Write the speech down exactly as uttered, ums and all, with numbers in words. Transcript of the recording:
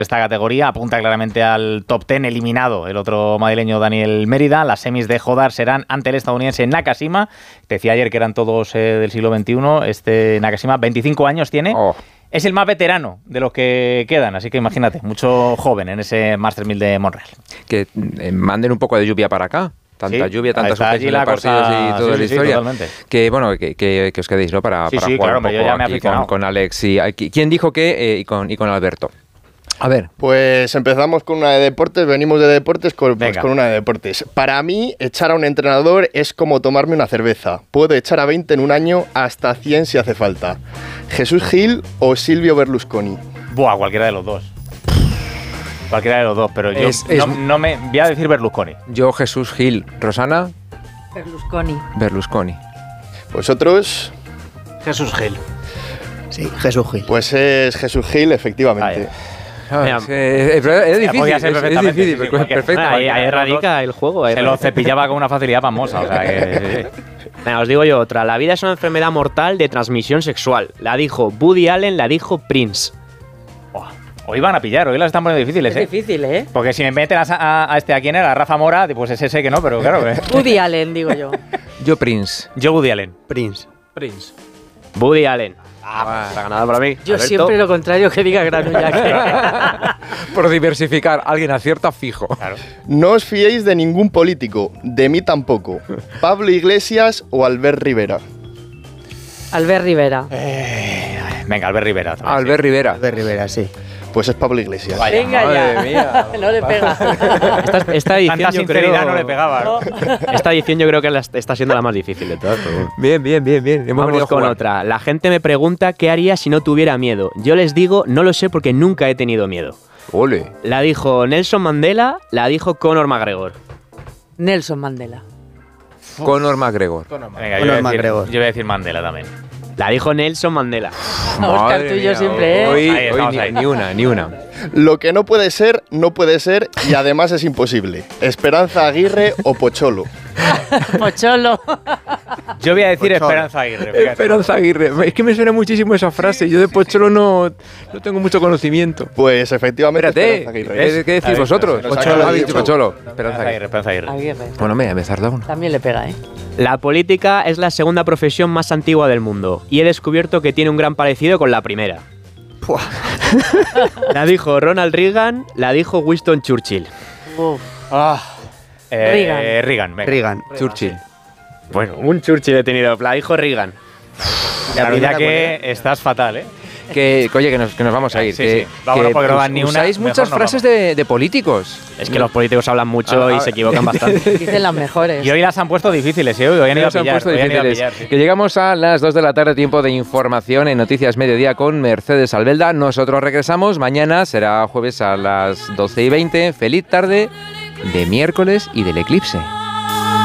esta categoría, apunta claramente al top ten, eliminado el otro madrileño Daniel Mérida. Las semis de Jodar serán ante el estadounidense Nakashima. Te decía ayer que eran todos eh, del siglo veintiuno. Este Nakashima, veinticinco años tiene. Oh. Es el más veterano de los que quedan, así que imagínate, mucho joven en ese Masters mil de Montreal. Que eh, manden un poco de lluvia para acá. Tanta sí, lluvia, tantas suspensiones de partidos cosa... y toda sí, la sí, historia. Sí, que bueno, que, que, que os quedéis, ¿no? Para, sí, para sí, jugar claro, un poco yo ya me aquí con, con Alex. Y aquí. ¿Quién dijo qué? Eh, y, con, y con Alberto. A ver. Pues empezamos con una de deportes, venimos de deportes con, pues con una de deportes. Para mí, echar a un entrenador es como tomarme una cerveza. Puedo echar a veinte en un año, hasta cien si hace falta. ¿Jesús Gil o Silvio Berlusconi? Buah, cualquiera de los dos. Cualquiera de los dos, pero yo es, es, no, no me voy a decir Berlusconi. Yo Jesús Gil. ¿Rosana? Berlusconi. Berlusconi. ¿Vosotros? Jesús Gil. Sí, Jesús Gil. Pues es Jesús Gil, efectivamente. Ah, es, que es, es difícil, es, es difícil, sí, sí, perfecto. Ahí, ahí radica el juego. Se lo cepillaba con una facilidad famosa, o sea que... Venga, os digo yo otra. La vida es una enfermedad mortal de transmisión sexual. La dijo Woody Allen, la dijo Prince. Oh, hoy van a pillar, hoy las están poniendo difíciles, ¿eh? Es difícil, ¿eh? Porque si me meten a, a, a este, ¿a quién era? A Rafa Mora, pues es ese que no, pero claro. ¿eh? Woody Allen, digo yo. Yo Prince. Yo Woody Allen. Prince. Prince. Woody Allen. Ah, la ganada para mí. Yo Alberto. Siempre lo contrario que diga Granullac. Por diversificar, alguien acierta fijo. Claro. No os fiéis de ningún político, de mí tampoco. ¿Pablo Iglesias o Albert Rivera? Albert Rivera. Eh, venga, Albert Rivera. También, Albert sí. Rivera. Albert Rivera, sí. Pues es Pablo Iglesias. Vaya, venga madre ya. Mía, no le pega. Esta, esta edición Tanta yo sinceridad creo, no le pegaba. No. Esta edición yo creo que la, está siendo la más difícil de todas. Pero... Bien, bien, bien, bien. Hemos Vamos con otra. La gente me pregunta qué haría si no tuviera miedo. Yo les digo, no lo sé porque nunca he tenido miedo. Ole. La dijo Nelson Mandela, la dijo Conor McGregor. Nelson Mandela. Conor McGregor. Venga, Conor yo, voy a decir, McGregor. yo voy a decir Mandela también. La dijo Nelson Mandela. Oscar, tú y yo siempre, ¿eh? Hoy, Ahí hoy estamos, ni, ahí. ni una, ni una. Lo que no puede ser, no puede ser y además es imposible. Esperanza Aguirre o Pocholo. Pocholo. Yo voy a decir Pocholo. Esperanza Aguirre. Fíjate. Esperanza Aguirre. Es que me suena muchísimo esa frase. Yo de Pocholo no, no tengo mucho conocimiento. Pues efectivamente Espérate, Esperanza Aguirre. ¿qué, qué decís A ver, vosotros? Pocholo, Ha he dicho dicho. Pocholo. Esperanza Esperanza Aguirre, Aguirre. Esperanza Aguirre. Aguirre. Bueno, me, me he tardado uno. También le pega, ¿eh? La política es la segunda profesión más antigua del mundo y he descubierto que tiene un gran parecido con la primera. La dijo Ronald Reagan, la dijo Winston Churchill. Uf. Ah, eh, Reagan. Reagan, venga. Reagan. Churchill. Bueno, un Churchill he tenido, la dijo Reagan. La primera verdad que estás fatal, ¿eh? Que, oye, que nos, que nos vamos a ir. Sí, que, sí. Vámonos que porque no us- van ni una, usáis mejor muchas no frases vamos. de, de políticos. Es que los políticos hablan mucho Ah, y ah, se equivocan bastante. Dicen las mejores. Y hoy las han puesto difíciles, ¿eh? Hoy han ido a Nos han pillar. puesto hoy han ido a difíciles. pillar, sí. Que llegamos a las dos de la tarde, tiempo de información en Noticias Mediodía con Mercedes Albelda. Nosotros regresamos mañana, será jueves a las doce y veinte. Feliz tarde de miércoles y del eclipse.